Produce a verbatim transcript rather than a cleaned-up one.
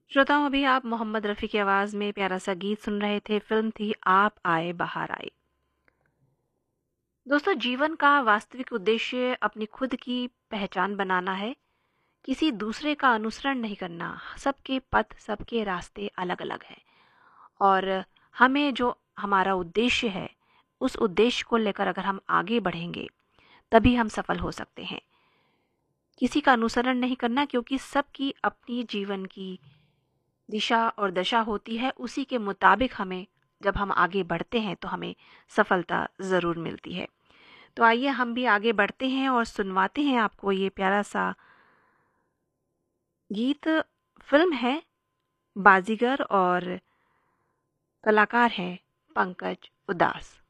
श्रोताओं, अभी आप मोहम्मद रफ़ी की आवाज़ में प्यारा सा गीत सुन रहे थे। फ़िल्म थी आप आए बहार आए। दोस्तों, जीवन का वास्तविक उद्देश्य अपनी खुद की पहचान बनाना है, किसी दूसरे का अनुसरण नहीं करना। सबके पथ, सबके रास्ते अलग-अलग हैं और हमें जो हमारा उद्देश्य है, उस उद्देश्य को लेकर अगर हम आगे बढ़ेंगे, तभी हम सफल हो सकते हैं। किसी का अनुसरण नहीं करना, क्योंकि सबकी अपनी जीवन की दिशा और दशा होती है, उसी के मुताबिक हमें जब हम आगे बढ़ते हैं तो हमें सफलता ज़रूर मिलती है। तो आइए हम भी आगे बढ़ते हैं और सुनवाते हैं आपको ये प्यारा सा गीत। फिल्म है बाजीगर और कलाकार हैं पंकज उदास।